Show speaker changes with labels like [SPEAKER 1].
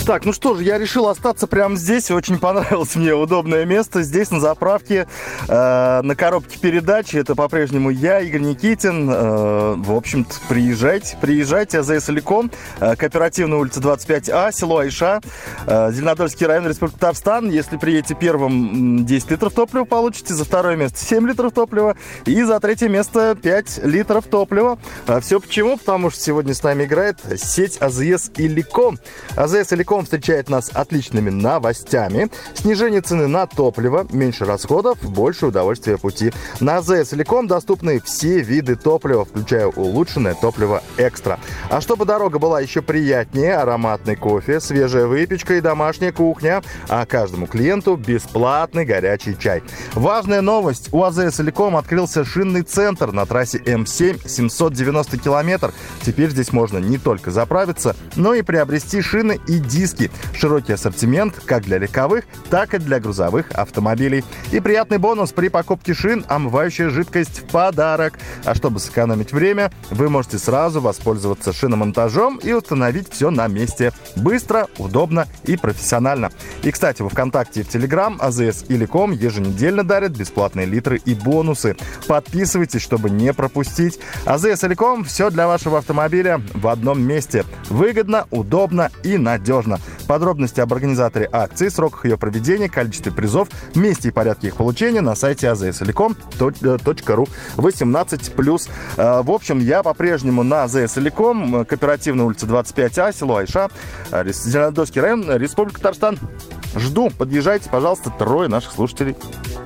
[SPEAKER 1] Так, ну что же, я решил остаться прямо здесь. Очень понравилось мне удобное место. Здесь, на заправке, на коробке передач. Это по-прежнему я, Игорь Никитин. В общем-то, приезжайте. АЗС Иликом, Кооперативная улица 25А, село Айша, Зеленодольский район, Республика Татарстан. Если приедете первым, 10 литров топлива получите, за второе место 7 литров топлива и за третье место 5 литров топлива. Все почему? Потому что сегодня с нами играет сеть АЗС Иликом. АЗС Иликом встречает нас отличными новостями. Снижение цены на топливо, меньше расходов, больше удовольствия пути. На АЗС Иликом доступны все виды топлива, включая улучшенное топливо экстра. А чтобы дорога была еще приятнее, ароматный кофе, свежая выпечка и домашняя кухня, а каждому клиенту бесплатный горячий чай. Важная новость. У АЗС Иликом открылся шинный центр на трассе М7, 790 километр. Теперь здесь можно не только заправиться, но и приобрести шины и диски. Широкий ассортимент как для легковых, так и для грузовых автомобилей. И приятный бонус: при покупке шин омывающая жидкость в подарок. А чтобы сэкономить время, вы можете сразу воспользоваться шиномонтажом и установить все на месте. Быстро, удобно и профессионально. И, кстати, во ВКонтакте и в Телеграм АЗС Иликом еженедельно дарят бесплатные литры и бонусы. Подписывайтесь, чтобы не пропустить. АЗС Иликом — все для вашего автомобиля в одном месте. Выгодно, удобно и надежно. Подробности об организаторе акции, сроках ее проведения, количестве призов, месте и порядке их получения на сайте azsilиком.ру 18+. В общем, я по-прежнему на АЗС Иликом, Кооперативная улица 25А, село Айша, Зеленодольский район, Республика Татарстан. Жду, подъезжайте, пожалуйста, трое наших слушателей.